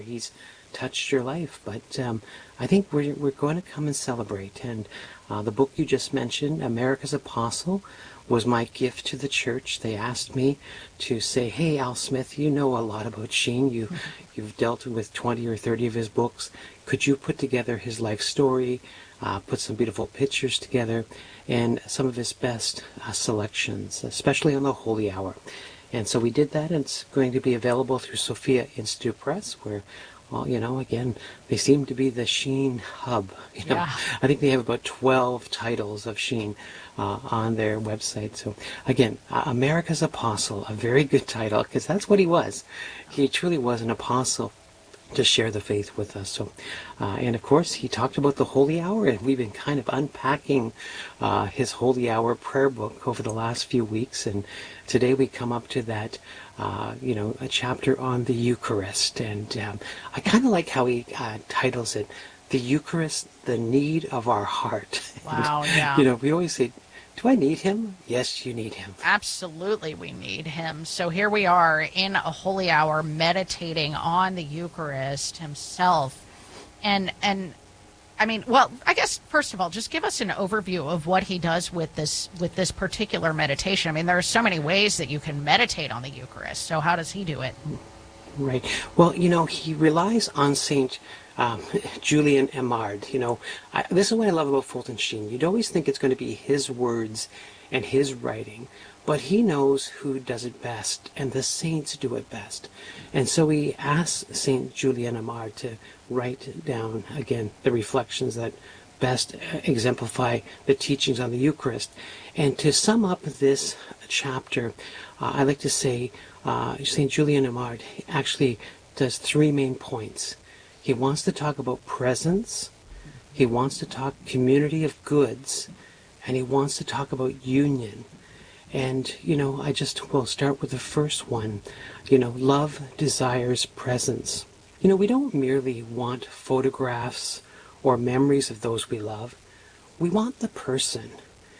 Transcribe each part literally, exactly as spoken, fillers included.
He's touched your life. But um, I think we're, we're going to come and celebrate. And uh, the book you just mentioned, America's Apostle, was my gift to the church. They asked me to say, hey, Al Smith, you know a lot about Sheen. You, you've dealt with twenty or thirty of his books. Could you put together his life story, uh, put some beautiful pictures together, and some of his best uh, selections, especially on the Holy Hour? And so we did that, and it's going to be available through Sophia Institute Press, where, well, you know, again, they seem to be the Sheen hub. You know, Yeah. I think they have about twelve titles of Sheen uh, on their website. So, again, uh, America's Apostle, a very good title, because that's what he was. He truly was an apostle to share the faith with us. So, uh, and of course, he talked about the Holy Hour, and we've been kind of unpacking uh, his Holy Hour prayer book over the last few weeks. And today we come up to that, uh, you know, a chapter on the Eucharist. And um, I kind of like how he uh, titles it, "The Eucharist, the Need of Our Heart." Wow, And, yeah. you know, we always say, do I need him? Yes, you need him. Absolutely, we need him. So here we are in a holy hour meditating on the Eucharist himself. And, and I mean, well, I guess, first of all, just give us an overview of what he does with this, with this particular meditation. I mean, there are so many ways that you can meditate on the Eucharist. So how does he do it? Right. Well, you know, he relies on Saint um, Julian Emard. You know, I, this is what I love about Fulton Sheen. You'd always think it's going to be his words and his writing, but he knows who does it best, and the saints do it best. And so he asks Saint Julian Emard to write down, again, the reflections that best exemplify the teachings on the Eucharist. And to sum up this chapter, uh, I like to say uh, Saint Julian Emard actually does three main points. He wants to talk about presence, he wants to talk community of goods, and he wants to talk about union. And, you know, I just will start with the first one. You know, love desires presence. You know, we don't merely want photographs or memories of those we love. We want the person.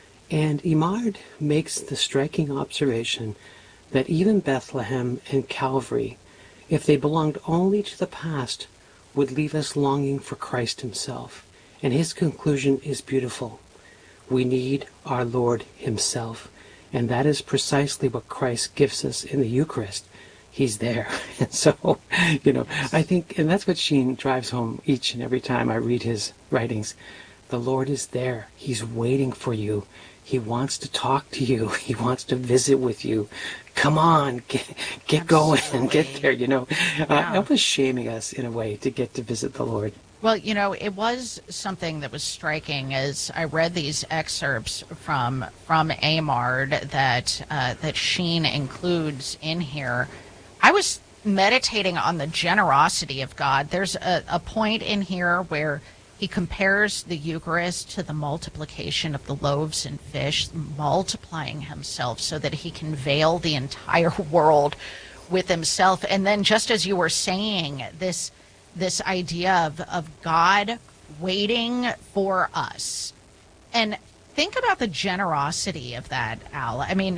And Emard makes the striking observation that even Bethlehem and Calvary, if they belonged only to the past, would leave us longing for Christ himself. And his conclusion is beautiful. We need our Lord himself. And that is precisely what Christ gives us in the Eucharist. He's there. And so, you know, I think, and that's what Sheen drives home each and every time I read his writings. The Lord is there. He's waiting for you. He wants to talk to you. He wants to visit with you. Come on, get, get going and get there, you know. Uh, Yeah. It was shaming us in a way to get to visit the Lord. Well, you know, it was something that was striking as I read these excerpts from from Emard that uh, that Sheen includes in here. I was meditating on the generosity of God. There's a, a point in here where he compares the Eucharist to the multiplication of the loaves and fish, multiplying himself so that he can veil the entire world with himself. And then, just as you were saying, this this idea of, of God waiting for us. And think about the generosity of that, Al. I mean,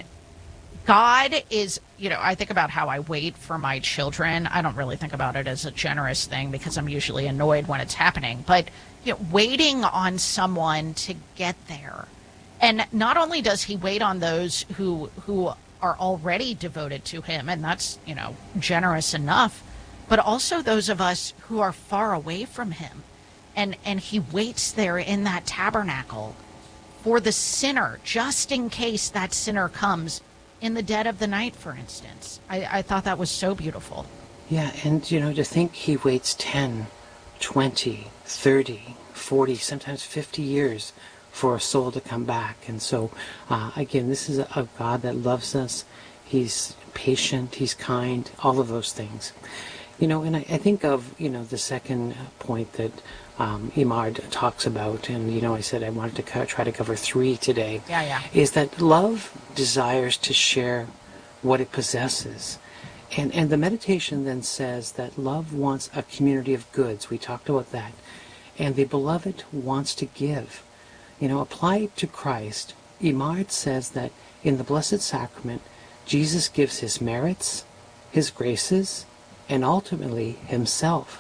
God is, you know, I think about how I wait for my children. I don't really think about it as a generous thing because I'm usually annoyed when it's happening. But, you know, waiting on someone to get there. And not only does he wait on those who who are already devoted to him, and that's, you know, generous enough, but also those of us who are far away from him. And and he waits there in that tabernacle for the sinner, just in case that sinner comes in the dead of the night, for instance. I, I thought that was so beautiful. Yeah, and, you know, to think he waits ten, twenty, thirty, forty, sometimes fifty years for a soul to come back. And so, uh, again, this is a, a God that loves us. He's patient, he's kind, all of those things. You know, and I, I think of, you know, the second point that um, Emard talks about, and, you know, I said I wanted to co- try to cover three today, Yeah, yeah. is that love desires to share what it possesses. And, and the meditation then says that love wants a community of goods. We talked about that. And the beloved wants to give. You know, applied to Christ, Emard says that in the Blessed Sacrament, Jesus gives his merits, his graces, and ultimately himself.